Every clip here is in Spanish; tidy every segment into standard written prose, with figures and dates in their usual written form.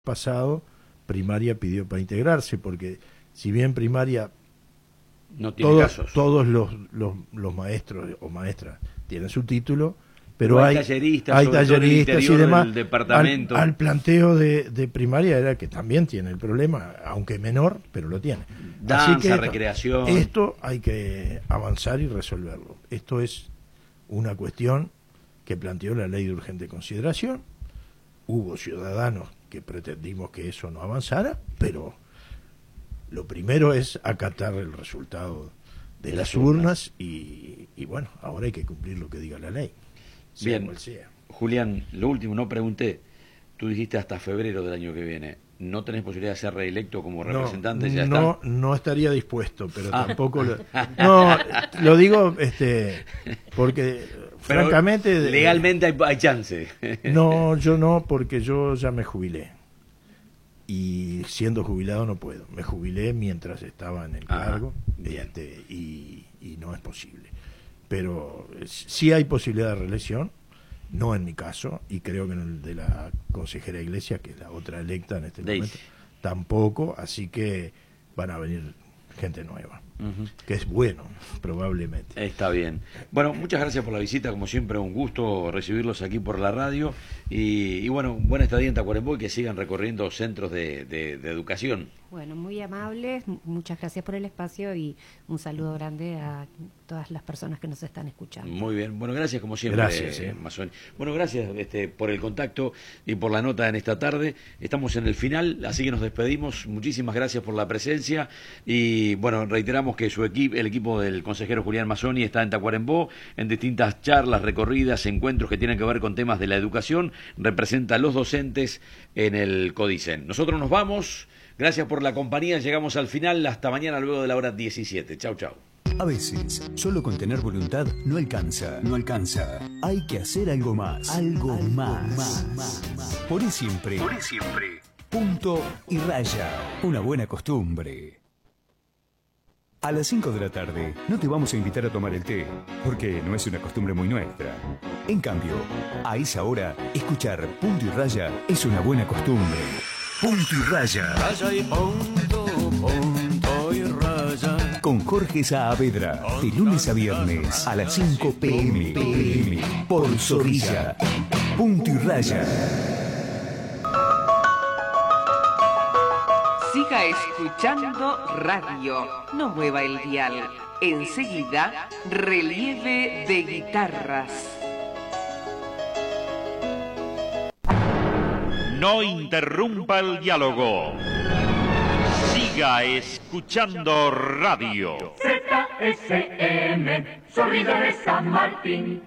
pasado primaria pidió para integrarse, porque si bien primaria no tiene casos, todos los maestros o maestras tienen su título, pero hay talleristas y demás. Del departamento. Al planteo de primaria era que también tiene el problema, aunque menor, pero lo tiene. Danza, así que recreación. Esto hay que avanzar y resolverlo. Esto es una cuestión que planteó la ley de urgente consideración. Hubo ciudadanos que pretendimos que eso no avanzara, pero lo primero es acatar el resultado de las urnas y bueno, ahora hay que cumplir lo que diga la ley. Bien, Julián, lo último, no pregunté, tú dijiste hasta febrero del año que viene, ¿no tenés posibilidad de ser reelecto como representante? No estaría dispuesto, pero tampoco lo digo porque pero francamente legalmente hay chance. No, yo no, porque yo ya me jubilé y siendo jubilado no puedo. Me jubilé mientras estaba en el cargo y no es posible. Pero sí hay posibilidad de reelección, no en mi caso, y creo que en el de la consejera Iglesias, que es la otra electa en este momento, tampoco, así que van a venir gente nueva, que es bueno, probablemente. Está bien. Bueno, muchas gracias por la visita, como siempre un gusto recibirlos aquí por la radio, y bueno, buena estadía en Tacuarembó y que sigan recorriendo centros de educación. Bueno, muy amables, muchas gracias por el espacio y un saludo grande a todas las personas que nos están escuchando. Muy bien, bueno, gracias como siempre, gracias, Mazzoni. Bueno, gracias por el contacto y por la nota en esta tarde. Estamos en el final, así que nos despedimos. Muchísimas gracias por la presencia y bueno, reiteramos que el equipo del consejero Julián Mazzoni está en Tacuarembó, en distintas charlas, recorridas, encuentros que tienen que ver con temas de la educación, representa a los docentes en el CODICEN. Nosotros nos vamos. Gracias por la compañía, llegamos al final, hasta mañana luego de la hora 17. Chau, chau. A veces, solo con tener voluntad no alcanza. Hay que hacer algo más. Algo más. Por ahí siempre. Punto y raya. Una buena costumbre. A las 5 de la tarde no te vamos a invitar a tomar el té, porque no es una costumbre muy nuestra. En cambio, a esa hora, escuchar Punto y Raya es una buena costumbre. Punto y Raya. Raya y punto y raya. Con Jorge Saavedra, de lunes a viernes a las 5 p.m. por Zorrilla. Punto y Raya. Siga escuchando radio, no mueva el dial. Enseguida, relieve de guitarras. No interrumpa el diálogo. Siga escuchando radio. ZSM, Zorrilla de San Martín.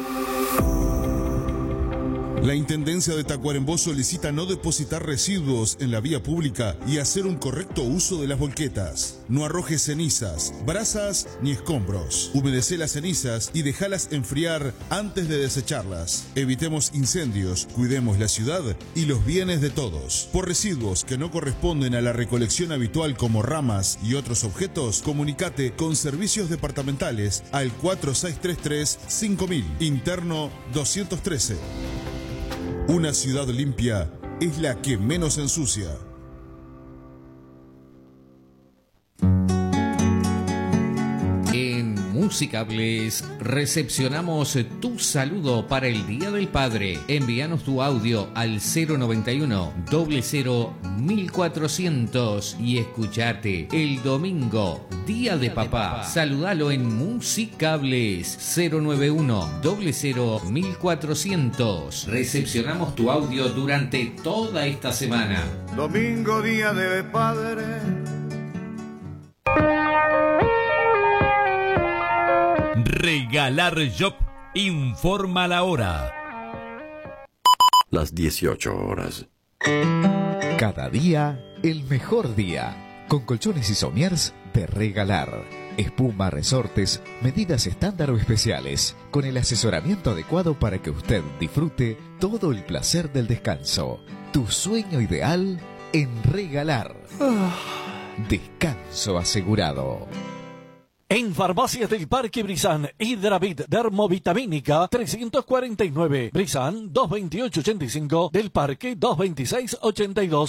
La Intendencia de Tacuarembó solicita no depositar residuos en la vía pública y hacer un correcto uso de las volquetas. No arrojes cenizas, brasas ni escombros. Humedece las cenizas y déjalas enfriar antes de desecharlas. Evitemos incendios, cuidemos la ciudad y los bienes de todos. Por residuos que no corresponden a la recolección habitual como ramas y otros objetos, comunicate con servicios departamentales al 4633-5000, interno 213. Una ciudad limpia es la que menos ensucia. En Musicables recepcionamos tu saludo para el Día del Padre. Envíanos tu audio al 091 00 1400 y escuchate el domingo, Día de Papá. Saludalo en Musicables 091 00 1400. Recepcionamos tu audio durante toda esta semana. Domingo, Día de Padre. Regalar Job informa la hora. Las 18 horas. Cada día, el mejor día. Con colchones y somiers de Regalar. Espuma, resortes, medidas estándar o especiales. Con el asesoramiento adecuado para que usted disfrute todo el placer del descanso. Tu sueño ideal en Regalar. Descanso asegurado. En Farmacias del Parque Brizán, Hidravit Dermovitamínica 349. Brizán 22885 del Parque 22682.